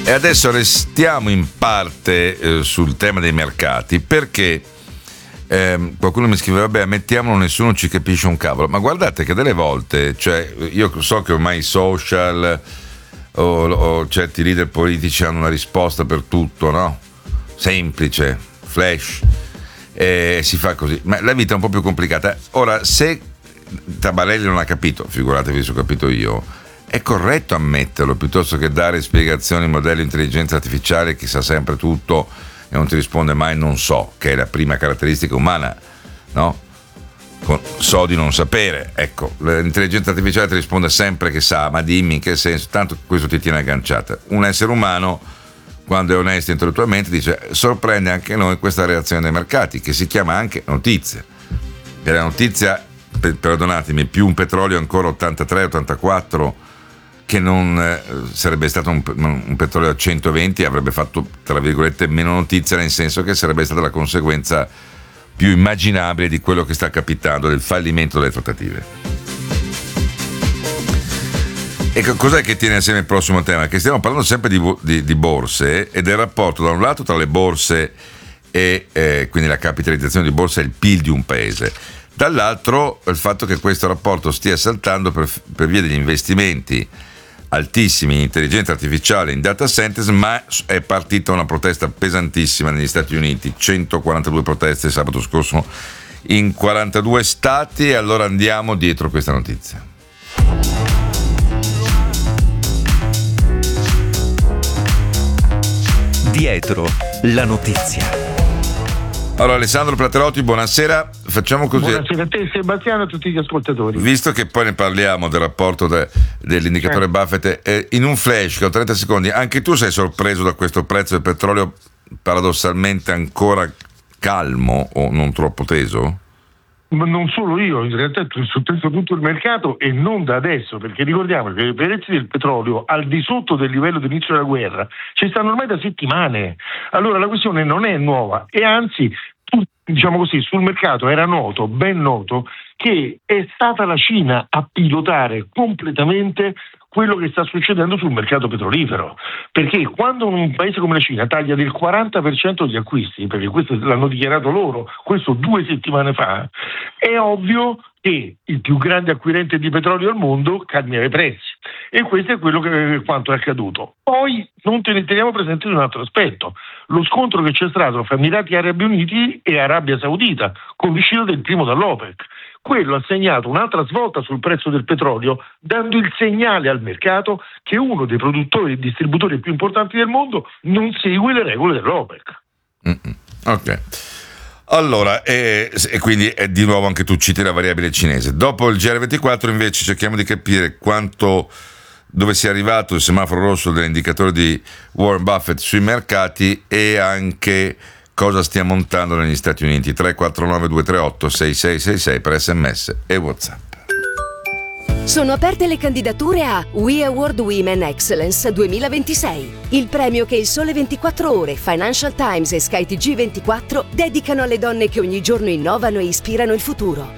E adesso restiamo in parte sul tema dei mercati, perché qualcuno mi scrive: vabbè, mettiamolo, nessuno ci capisce un cavolo. Ma guardate che delle volte, cioè, io so che ormai i social o certi leader politici hanno una risposta per tutto, no? Semplice, flash, si fa così, ma la vita è un po' più complicata. Ora, se Tabarelli non ha capito, figuratevi se ho capito io, è corretto ammetterlo piuttosto che dare spiegazioni, modelli di intelligenza artificiale che sa sempre tutto e non ti risponde mai non so, che è la prima caratteristica umana, no? So di non sapere. Ecco, l'intelligenza artificiale ti risponde sempre che sa, ma dimmi in che senso, tanto questo ti tiene agganciata. Un essere umano, quando è onesto intellettualmente, dice: sorprende anche noi questa reazione dei mercati, che si chiama anche notizia. E la notizia, perdonatemi, più un petrolio ancora 83-84, che non sarebbe stato un petrolio a 120, avrebbe fatto, tra virgolette, meno notizia, nel senso che sarebbe stata la conseguenza più immaginabile di quello che sta capitando, del fallimento delle trattative. E cos'è che tiene assieme il prossimo tema? Che stiamo parlando sempre di borse e del rapporto, da un lato, tra le borse e quindi la capitalizzazione di borsa e il PIL di un paese, dall'altro il fatto che questo rapporto stia saltando per via degli investimenti altissimi in intelligenza artificiale, in data centers, ma è partita una protesta pesantissima negli Stati Uniti, 142 proteste sabato scorso in 42 stati, e allora andiamo dietro questa notizia. Dietro la notizia. Allora, Alessandro Platerotti, buonasera. Facciamo così. Buonasera a te, Sebastiano, e a tutti gli ascoltatori. Visto che poi ne parliamo del rapporto dell'indicatore Buffett, in un flash che ho 30 secondi, anche tu sei sorpreso da questo prezzo del petrolio paradossalmente ancora calmo o non troppo teso? Ma non solo io, in realtà è sorpreso tutto il mercato, e non da adesso, perché ricordiamo che i prezzi del petrolio al di sotto del livello d'inizio della guerra ci stanno ormai da settimane. Allora la questione non è nuova, e anzi, diciamo così, sul mercato era noto, ben noto, che è stata la Cina a pilotare completamente quello che sta succedendo sul mercato petrolifero, perché quando un paese come la Cina taglia del 40% gli acquisti, perché questo l'hanno dichiarato loro, questo 2 settimane fa, è ovvio che il più grande acquirente di petrolio al mondo cambia i prezzi, e questo è quanto è accaduto. Poi non teniamo presente un altro aspetto: lo scontro che c'è stato fra Emirati Arabi Uniti e Arabia Saudita con l'uscita del primo dall'OPEC. Quello ha segnato un'altra svolta sul prezzo del petrolio, dando il segnale al mercato che uno dei produttori e distributori più importanti del mondo non segue le regole dell'OPEC. Ok. Allora, e quindi di nuovo anche tu citi la variabile cinese. Dopo il GR24 invece cerchiamo di capire dove sia arrivato il semaforo rosso dell'indicatore di Warren Buffett sui mercati, e anche cosa stia montando negli Stati Uniti. 349 238 6666 per SMS e WhatsApp. Sono aperte le candidature a We Award Women Excellence 2026, il premio che il Sole 24 Ore, Financial Times e Sky TG24 dedicano alle donne che ogni giorno innovano e ispirano il futuro.